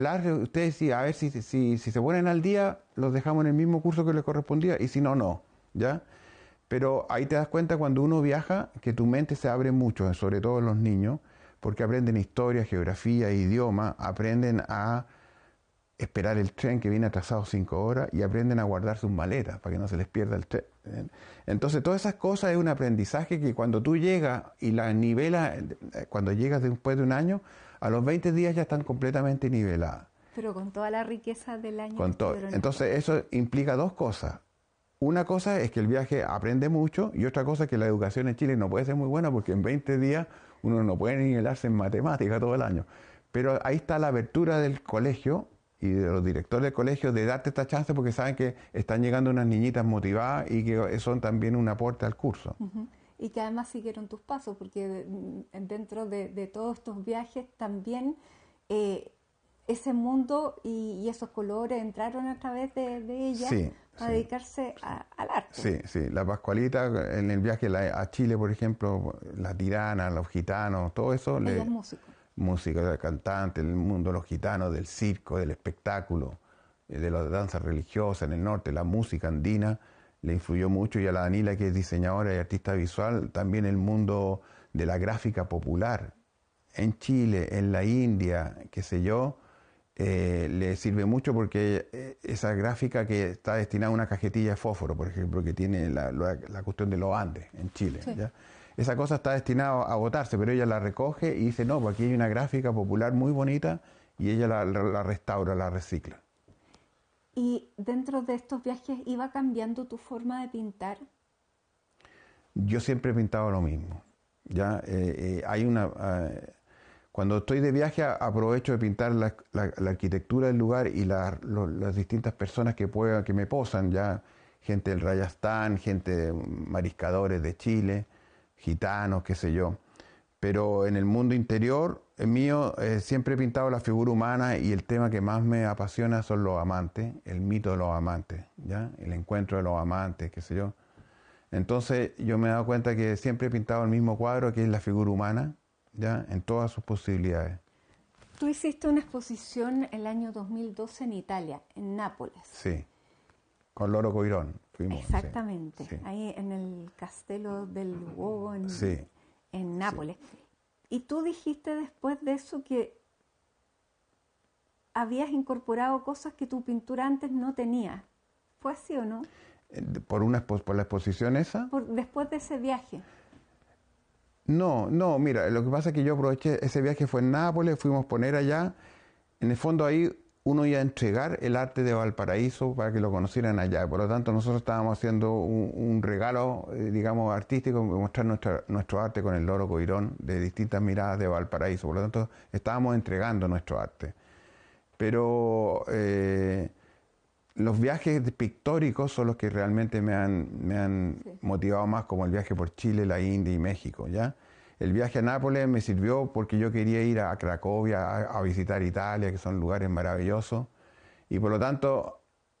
Ustedes sí, a ver si se ponen al día, los dejamos en el mismo curso que les correspondía, y si no, no, ¿ya? Pero ahí te das cuenta cuando uno viaja que tu mente se abre mucho, sobre todo en los niños, porque aprenden historia, geografía, idioma, aprenden a esperar el tren que viene atrasado 5 horas y aprenden a guardar sus maletas para que no se les pierda el tren. Entonces, todas esas cosas es un aprendizaje que cuando tú llegas y las nivelas, cuando llegas después de un año, a los 20 días ya están completamente niveladas. Pero con toda la riqueza del año que Con todo. estuvieron Entonces, afuera. eso implica dos cosas. Una cosa es que el viaje aprende mucho y otra cosa es que la educación en Chile no puede ser muy buena porque en 20 días uno no puede nivelarse en matemática todo el año. Pero ahí está la apertura del colegio y de los directores del colegio de darte esta chance porque saben que están llegando unas niñitas motivadas y que son también un aporte al curso. Ujú. Y que además siguieron tus pasos, porque dentro de todos estos viajes también ese mundo y esos colores entraron a través de ella Sí, para sí. dedicarse al arte. Sí, sí, la Pascualita en el viaje a Chile, por ejemplo, la tirana, los gitanos, todo eso, Ella es músico. música, de cantante, el mundo de los gitanos, del circo, del espectáculo, de las danzas religiosas en el norte, la música andina, le influyó mucho y a la Danila, que es diseñadora y artista visual, también el mundo de la gráfica popular, en Chile, en la India, qué sé yo, le sirve mucho porque esa gráfica que está destinada a una cajetilla de fósforo, por ejemplo, que tiene la cuestión de los Andes en Chile, Sí. ¿ya? Esa cosa está destinada a botarse, pero ella la recoge y dice, no, pues aquí hay una gráfica popular muy bonita y ella la restaura, la recicla. Y dentro de estos viajes iba cambiando tu forma de pintar. Yo siempre he pintado lo mismo, ¿ya? Hay una... cuando estoy de viaje aprovecho de pintar la arquitectura del lugar y las distintas personas que me posan, ya gente del Rayastán, gente mariscadores de Chile, gitanos, qué sé yo. Pero en el mundo interior mío siempre he pintado la figura humana y el tema que más me apasiona son los amantes, el mito de los amantes, ¿ya? El encuentro de los amantes, qué sé yo. Entonces yo me he dado cuenta que siempre he pintado el mismo cuadro que es la figura humana, ¿ya? En todas sus posibilidades. Tú hiciste una exposición el año 2012 en Italia, en Nápoles. Sí, con Loro Coirón fuimos. Exactamente, Sí, ahí en el Castelo del Uovo sí, en sí. Nápoles. Y tú dijiste después de eso que habías incorporado cosas que tu pintura antes no tenía. ¿Fue así o no? Por la exposición esa. Después de ese viaje. No, no, mira, lo que pasa es que yo aproveché, ese viaje fue en Nápoles, fuimos a poner allá, en el fondo ahí uno iba a entregar el arte de Valparaíso para que lo conocieran allá, por lo tanto nosotros estábamos haciendo un regalo, digamos, artístico, mostrar nuestro arte con el Loro Coirón de distintas miradas de Valparaíso, por lo tanto estábamos entregando nuestro arte. Pero los viajes pictóricos son los que realmente me han Sí. motivado más, como el viaje por Chile, la India y México, ¿ya? El viaje a Nápoles me sirvió porque yo quería ir a Cracovia a visitar Italia, que son lugares maravillosos, y por lo tanto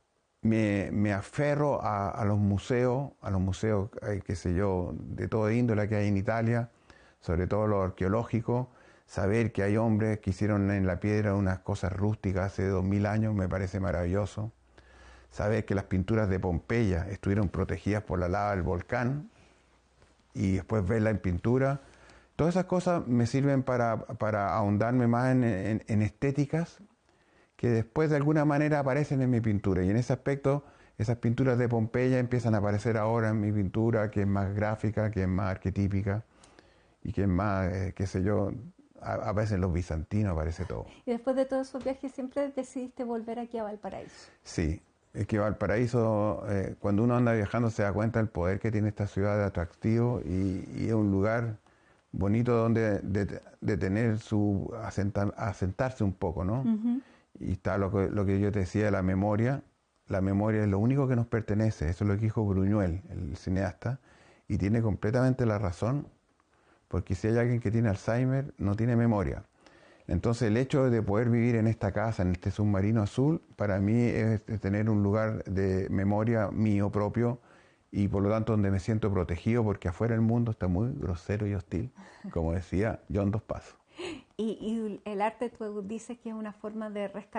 me aferro a los museos, qué sé yo, de toda índole que hay en Italia, sobre todo los arqueológicos. Saber que hay hombres que hicieron en la piedra unas cosas rústicas hace 2000 años me parece maravilloso. Saber que las pinturas de Pompeya estuvieron protegidas por la lava del volcán y después verla en pintura. Todas esas cosas me sirven para ahondarme más en estéticas que después de alguna manera aparecen en mi pintura. Y en ese aspecto, esas pinturas de Pompeya empiezan a aparecer ahora en mi pintura, que es más gráfica, que es más arquetípica y que es más, qué sé yo, aparecen los bizantinos, aparece todo. Y después de todos esos viajes siempre decidiste volver aquí a Valparaíso. Sí, es que Valparaíso, cuando uno anda viajando se da cuenta del poder que tiene esta ciudad de atractivo y es un lugar bonito donde de tener asentarse un poco, ¿no? Ujú. Y está lo que yo te decía de la memoria. La memoria es lo único que nos pertenece, eso es lo que dijo Buñuel, el cineasta, y tiene completamente la razón, porque si hay alguien que tiene Alzheimer, no tiene memoria. Entonces el hecho de poder vivir en esta casa, en este submarino azul, para mí es tener un lugar de memoria mío propio y por lo tanto donde me siento protegido porque afuera el mundo está muy grosero y hostil, como decía John Dos Passos. Y el arte tú dices que es una forma de rescatar